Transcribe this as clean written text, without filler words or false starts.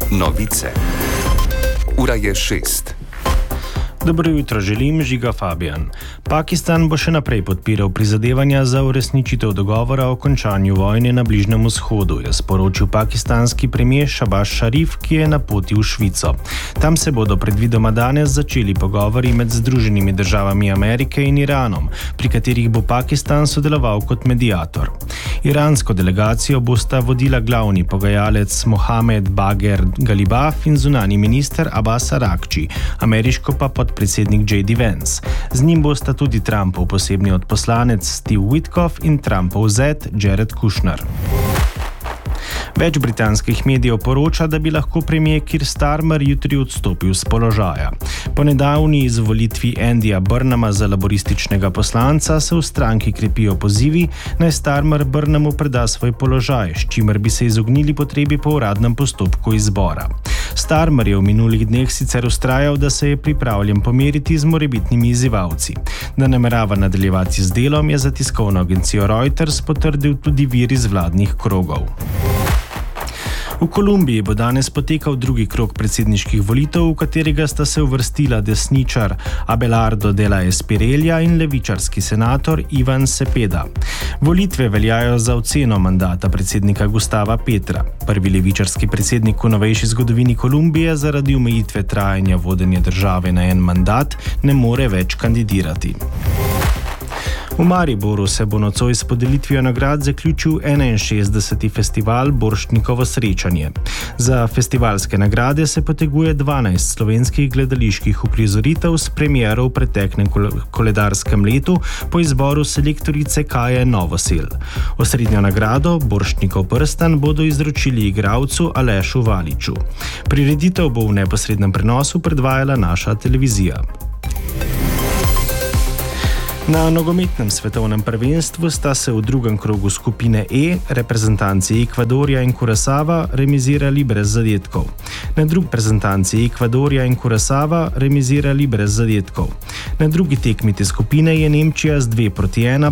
Novice. Ura je 6. Dobro jutro, želim, Žiga Fabijan. Pakistan bo še naprej podpiral prizadevanja za uresničitev dogovora o končanju vojne na Bližnjem vzhodu, je sporočil pakistanski premier Shahbaz Sharif, ki je na poti v Švico. Tam se bodo predvidoma danes začeli pogovori med Združenimi državami Amerike in Iranom, pri katerih bo Pakistan sodeloval kot mediator. Iransko delegacijo bosta vodila glavni pogajalec Mohamed Bagher Ghalibaf in zunanji minister Abbas Araghchi, ameriško pa podpredsednik J.D. Vance. Z njim bosta tudi Trumpov posebni odposlanec Steve Witkoff in Trumpov zet Jared Kushner. Več britanskih medijev poroča, da bi lahko premier Keir Starmer jutri odstopil z položaja. Po nedavni izvolitvi Andyja Burnhama za laborističnega poslanca se v stranki krepijo pozivi, naj Starmer Burnhamu preda svoj položaj, s čimer bi se izognili potrebi po uradnem postopku izbora. Starmer je v minulih dneh sicer vztrajal, da se je pripravljen pomeriti z morebitnimi izzivalci. Da namerava nadaljevati z delom, je za tiskovno agencijo Reuters potrdil tudi vir iz vladnih krogov. V Kolumbiji bo danes potekal drugi krog predsedniških volitev, v katerega sta se uvrstila desničar Abelardo de la Espriella in levičarski senator Ivan Cepeda. Volitve veljajo za oceno mandata predsednika Gustava Petra. Prvi levičarski predsednik v novejši zgodovini Kolumbije zaradi omejitve trajanja vodenja države na en mandat ne more več kandidirati. V Mariboru se bo nocoj s podelitvijo nagrad zaključil 61. festival Borštnikovo srečanje. Za festivalske nagrade se poteguje 12 slovenskih gledaliških uprizoritev s premiero v preteklem koledarskem letu po izboru selektorice Kaje Novosel. Osrednjo nagrado, Borštnikov prstan, bodo izročili igralcu Alešu Valiču. Prireditev bo v neposrednem prenosu predvajala naša televizija. Na nogometnem svetovnem prvenstvu sta se v drugem krogu skupine E reprezentanci Ekvadorja in Kurasava remizirali brez zadetkov. Na drugi tekmi te skupine je Nemčija z 2-1